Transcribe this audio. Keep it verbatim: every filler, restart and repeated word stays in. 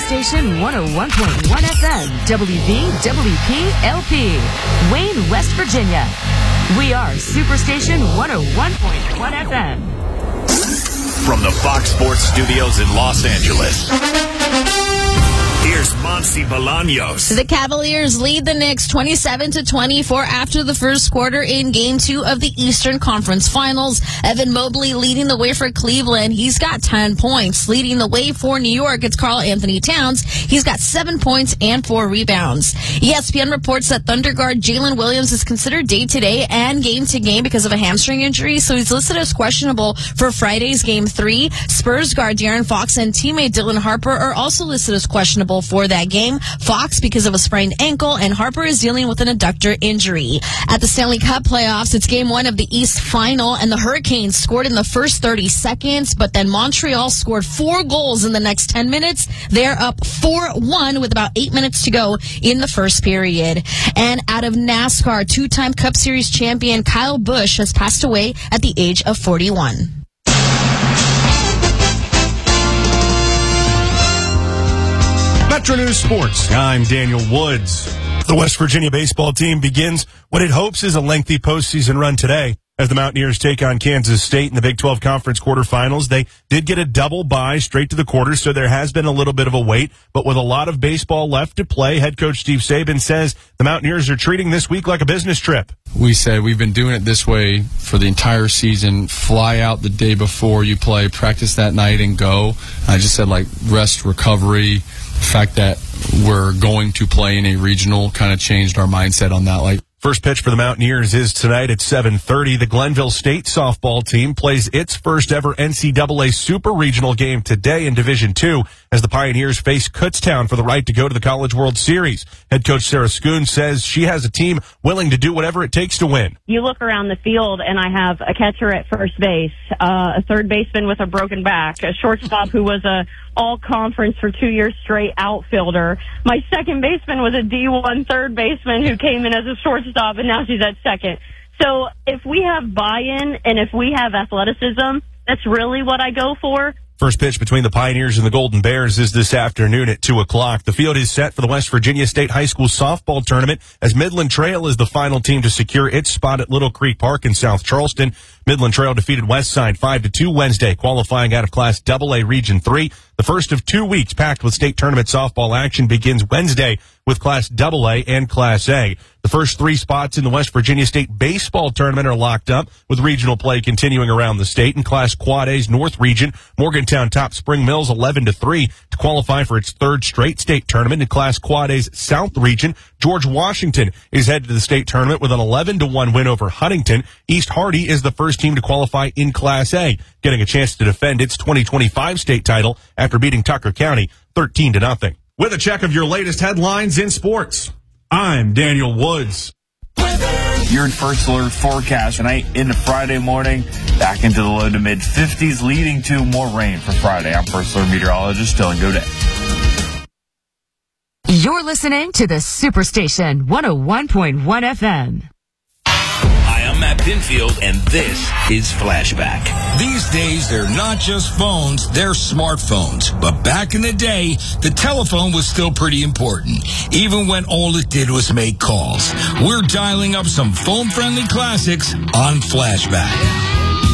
Superstation one oh one point one F M, W V W P L P, Wayne, West Virginia. We are Superstation one oh one point one F M. From the Fox Sports Studios in Los Angeles, here's Monty Bolaños. The Cavaliers lead the Knicks twenty-seven to twenty-four after the first quarter in Game two of the Eastern Conference Finals. Evan Mobley leading the way for Cleveland. He's got ten points. Leading the way for New York, it's Karl Anthony Towns. He's got seven points and four rebounds. E S P N reports that Thunder guard Jalen Williams is considered day-to-day and game-to-game because of a hamstring injury, so he's listed as questionable for Friday's Game three. Spurs guard De'Aaron Fox and teammate Dylan Harper are also listed as questionable for that game. Fox because of a sprained ankle, and Harper is dealing with an adductor injury. At the Stanley Cup playoffs, it's game one of the East Final, and the Hurricanes scored in the first thirty seconds, but then Montreal scored four goals in the next ten minutes. They're up four one with about eight minutes to go in the first period. And out of NASCAR, two-time Cup Series champion Kyle Busch has passed away at the age of forty-one. Metro News Sports. I'm Daniel Woods. The West Virginia baseball team begins what it hopes is a lengthy postseason run today as the Mountaineers take on Kansas State in the Big twelve Conference quarterfinals. They did get a double bye straight to the quarters, so there has been a little bit of a wait. But with a lot of baseball left to play, head coach Steve Saban says the Mountaineers are treating this week like a business trip. We said we've been doing it this way for the entire season. Fly out the day before you play, practice that night, and go. I just said, like, rest, recovery. The fact that we're going to play in a regional kind of changed our mindset on that. Like, first pitch for the Mountaineers is tonight at seven thirty. The Glenville State softball team plays its first ever N C double A Super Regional game today in Division two as the Pioneers face Kutztown for the right to go to the College World Series. Head coach Sarah Schoon says she has a team willing to do whatever it takes to win. You look around the field, and I have a catcher at first base, uh, a third baseman with a broken back, a shortstop who was a all-conference for two years straight outfielder. My second baseman was a D one third baseman who came in as a shortstop, and now she's at second. So if we have buy-in and if we have athleticism, that's really what I go for. First pitch between the Pioneers and the Golden Bears is this afternoon at two o'clock. The field is set for the West Virginia State High School softball tournament as Midland Trail is the final team to secure its spot at Little Creek Park in South Charleston. Midland Trail defeated Westside five to two Wednesday, qualifying out of Class double A Region three. The first of two weeks packed with state tournament softball action begins Wednesday with Class double A and Class A. The first three spots in the West Virginia State baseball tournament are locked up, with regional play continuing around the state. In Class Quad A's North Region, Morgantown tops Spring Mills eleven to three to qualify for its third straight state tournament. In Class Quad A's South Region, George Washington is headed to the state tournament with an eleven to one win over Huntington. East Hardy is the first team to qualify in Class A, getting a chance to defend its twenty twenty-five state title after beating Tucker County thirteen to nothing. With a check of your latest headlines in sports, I'm Daniel Woods. Your First Alert forecast tonight into Friday morning, back into the low to mid fifties, leading to more rain for Friday. I'm First Alert meteorologist Dylan Godet. You're listening to the Superstation one oh one point one F M. I'm Matt Pinfield, and this is Flashback. These days, they're not just phones, they're smartphones. But back in the day, the telephone was still pretty important, even when all it did was make calls. We're dialing up some phone-friendly classics on Flashback.